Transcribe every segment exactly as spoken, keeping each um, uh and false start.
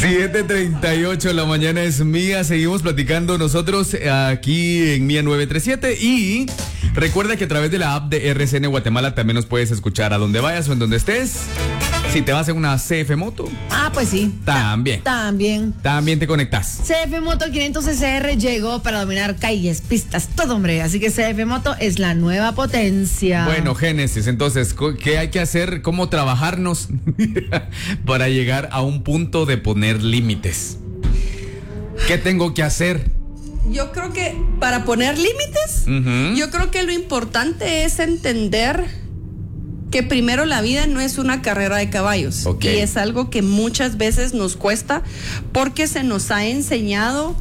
siete treinta y ocho de la mañana es Mía. Seguimos platicando nosotros aquí en Mía nueve tres siete. Y recuerda que a través de la app de R C N Guatemala también nos puedes escuchar a donde vayas o en donde estés. Si te vas en una C F Moto. Ah, pues sí. También. También. También te conectas. C F Moto quinientos C C R llegó para dominar calles, pistas, todo, hombre. Así que C F Moto es la nueva potencia. Bueno, Génesis, entonces, ¿qué hay que hacer? ¿Cómo trabajarnos para llegar a un punto de poner límites? ¿Qué tengo que hacer? Yo creo que para poner límites, uh-huh. yo creo que lo importante es entender que primero la vida no es una carrera de caballos. Okay. Y es algo que muchas veces nos cuesta porque se nos ha enseñado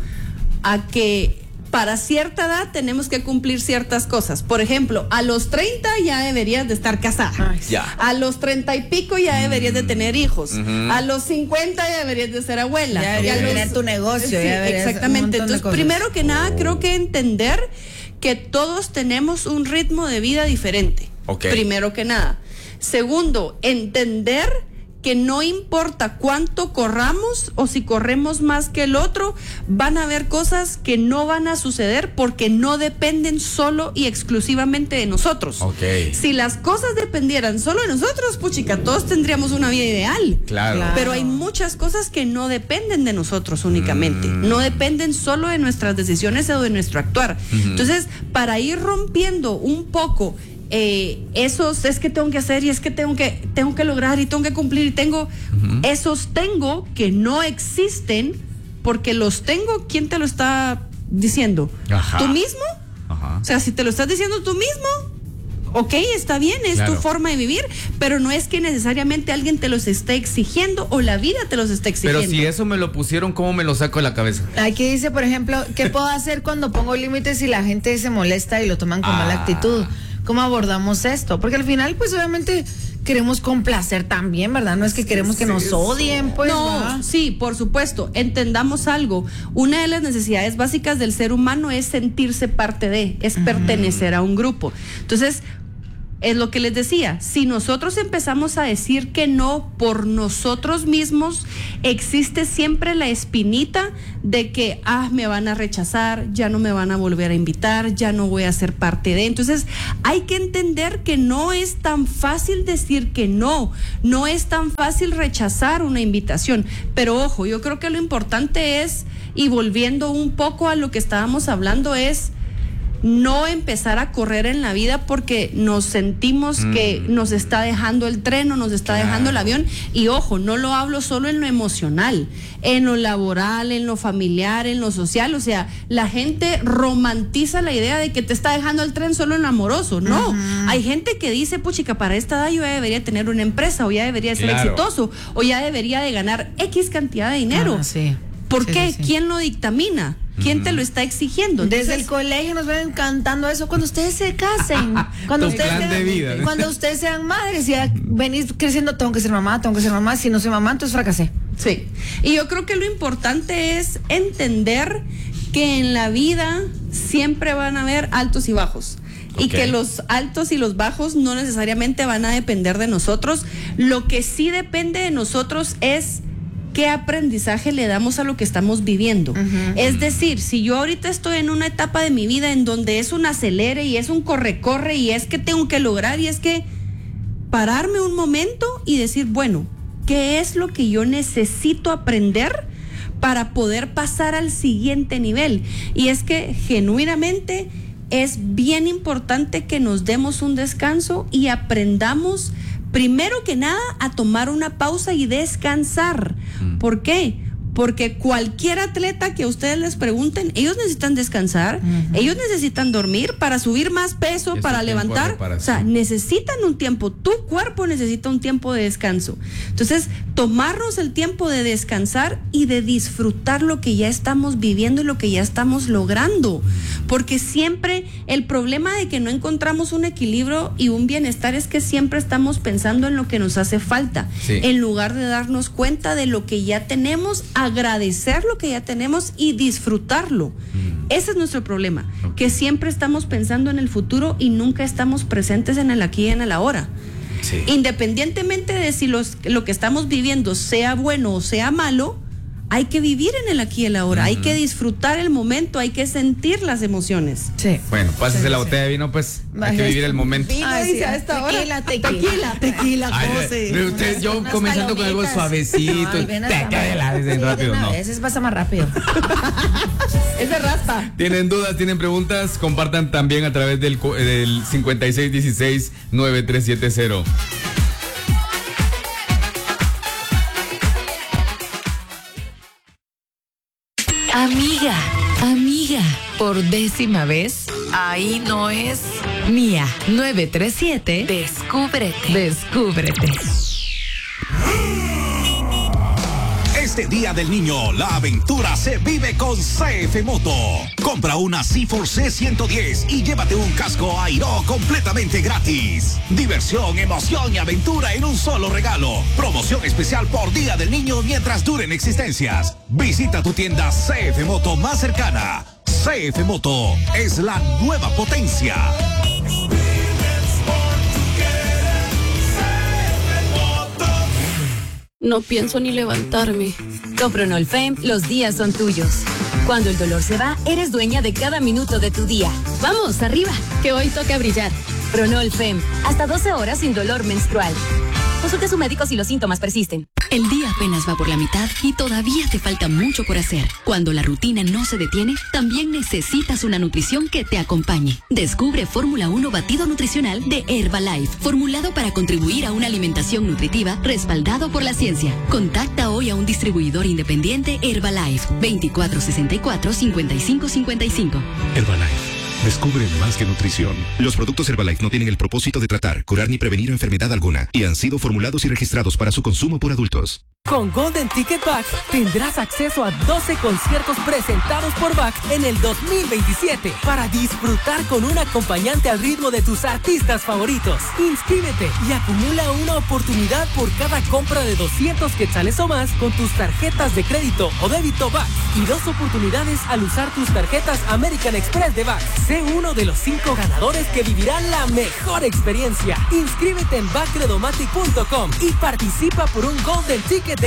a que para cierta edad tenemos que cumplir ciertas cosas. Por ejemplo, a los treinta ya deberías de estar casada. Ya. A los treinta y pico ya deberías de tener hijos. Uh-huh. A los cincuenta ya deberías de ser abuela. Ya deberías de tener tu negocio. Sí, ya exactamente. Entonces, primero que nada, creo que entender que todos tenemos un ritmo de vida diferente. Okay. Primero que nada. Segundo, entender que no importa cuánto corramos o si corremos más que el otro, van a haber cosas que no van a suceder porque no dependen solo y exclusivamente de nosotros. Okay. Si las cosas dependieran solo de nosotros, puchica, todos tendríamos una vida ideal. Claro. Claro. Pero hay muchas cosas que no dependen de nosotros únicamente. Mm. No dependen solo de nuestras decisiones o de nuestro actuar. Mm-hmm. Entonces, para ir rompiendo un poco Eh, esos es que tengo que hacer y es que tengo que tengo que lograr y tengo que cumplir y tengo uh-huh. esos tengo que no existen porque los tengo. ¿Quién te lo está diciendo? Ajá. ¿Tú mismo? Ajá. O sea, si te lo estás diciendo tú mismo, ok, está bien, es claro. tu forma de vivir, pero no es que necesariamente alguien te los esté exigiendo o la vida te los esté exigiendo. Pero si eso me lo pusieron, ¿cómo me lo saco de la cabeza? Aquí dice, por ejemplo, ¿qué puedo hacer cuando pongo límites y la gente se molesta y lo toman con ah. mala actitud? ¿Cómo abordamos esto? Porque al final, pues obviamente queremos complacer también, ¿verdad? No es que queremos que nos odien, pues. No, ¿verdad? sí, por supuesto. Entendamos algo. Una de las necesidades básicas del ser humano es sentirse parte de, es uh-huh. pertenecer a un grupo. Entonces, es lo que les decía, si nosotros empezamos a decir que no por nosotros mismos, existe siempre la espinita de que, ah, me van a rechazar, ya no me van a volver a invitar, ya no voy a ser parte de. Entonces, hay que entender que no es tan fácil decir que no, no es tan fácil rechazar una invitación. Pero ojo, yo creo que lo importante es, y volviendo un poco a lo que estábamos hablando, es no empezar a correr en la vida porque nos sentimos mm. que nos está dejando el tren o nos está claro. dejando el avión. Y ojo, no lo hablo solo en lo emocional, en lo laboral, en lo familiar, en lo social. O sea, la gente romantiza la idea de que te está dejando el tren solo en lo amoroso. No, uh-huh. hay gente que dice, puchica, para esta edad yo ya debería tener una empresa, o ya debería ser claro. exitoso, o ya debería de ganar X cantidad de dinero. Ah, sí. ¿Por sí, qué? Sí, sí. ¿Quién lo dictamina? ¿Quién te lo está exigiendo? Entonces, desde el colegio nos ven cantando eso. Cuando ustedes se casen, cuando tu ustedes plan sean, de vida. cuando ustedes sean madres, ya venís creciendo, tengo que ser mamá, tengo que ser mamá. Si no soy mamá, entonces fracasé. Sí. Y yo creo que lo importante es entender que en la vida siempre van a haber altos y bajos. Y okay. que los altos y los bajos no necesariamente van a depender de nosotros. Lo que sí depende de nosotros es qué aprendizaje le damos a lo que estamos viviendo. Uh-huh. Es decir, si yo ahorita estoy en una etapa de mi vida en donde es un acelere y es un corre-corre y es que tengo que lograr y es que pararme un momento y decir, bueno, ¿qué es lo que yo necesito aprender para poder pasar al siguiente nivel? Y es que genuinamente es bien importante que nos demos un descanso y aprendamos primero que nada a tomar una pausa y descansar. Mm. ¿Por qué? Porque cualquier atleta que ustedes les pregunten, ellos necesitan descansar, uh-huh. ellos necesitan dormir para subir más peso, es para levantar, o sea, necesitan un tiempo, tu cuerpo necesita un tiempo de descanso. Entonces, tomarnos el tiempo de descansar y de disfrutar lo que ya estamos viviendo y lo que ya estamos logrando, porque siempre el problema de que no encontramos un equilibrio y un bienestar es que siempre estamos pensando en lo que nos hace falta, sí. en lugar de darnos cuenta de lo que ya tenemos, agradecer lo que ya tenemos y disfrutarlo. Mm. Ese es nuestro problema, okay. que siempre estamos pensando en el futuro y nunca estamos presentes en el aquí y en el ahora. Sí. Independientemente de si los, lo que estamos viviendo sea bueno o sea malo, hay que vivir en el aquí y el ahora, uh-huh. hay que disfrutar el momento, hay que sentir las emociones. Sí. Bueno, pásese sí, la sí. botella de vino, pues hay que vivir el momento. Vino, Ay, dice sí, a esta hora. tequila, tequila. Tequila, tequila, Ay, José. pero usted, Unas- yo unas comenzando con algo palomitas. suavecito. Ay, ven hasta Tequila, dicen Sí, rápido, de una no. vez, ese pasa más rápido. Ese raspa. ¿Tienen dudas, tienen preguntas? Compartan también a través del, cu- del cincuenta y seis dieciséis noventa y tres setenta. Amiga, amiga, por décima vez, ahí no es Mía nueve tres siete. Descúbrete, descúbrete. Este Día del Niño, la aventura se vive con C F Moto. Compra una C cuatro C ciento diez y llévate un casco Airó completamente gratis. Diversión, emoción y aventura en un solo regalo. Promoción especial por Día del Niño mientras duren existencias. Visita tu tienda C F Moto más cercana. C F Moto es la nueva potencia. No pienso ni levantarme. Con Pronolfem, los días son tuyos. Cuando el dolor se va, eres dueña de cada minuto de tu día. Vamos, arriba. Que hoy toca brillar. Pronolfem, hasta doce horas sin dolor menstrual. Consulte a su médico si los síntomas persisten. El día apenas va por la mitad y todavía te falta mucho por hacer. Cuando la rutina no se detiene, también necesitas una nutrición que te acompañe. Descubre Fórmula uno Batido Nutricional de Herbalife, formulado para contribuir a una alimentación nutritiva respaldado por la ciencia. Contacta hoy a un distribuidor independiente Herbalife, veinticuatro sesenta y cuatro, cincuenta y cinco cincuenta y cinco. Herbalife. Descubre más que nutrición. Los productos Herbalife no tienen el propósito de tratar, curar ni prevenir enfermedad alguna y han sido formulados y registrados para su consumo por adultos. Con Golden Ticket Back tendrás acceso a doce conciertos presentados por Back en el dos mil veintisiete para disfrutar con un acompañante al ritmo de tus artistas favoritos. Inscríbete y acumula una oportunidad por cada compra de doscientos quetzales o más con tus tarjetas de crédito o débito Back y dos oportunidades al usar tus tarjetas American Express de Back. Sé uno de los cinco ganadores que vivirán la mejor experiencia. Inscríbete en back credomatic punto com y participa por un Golden Ticket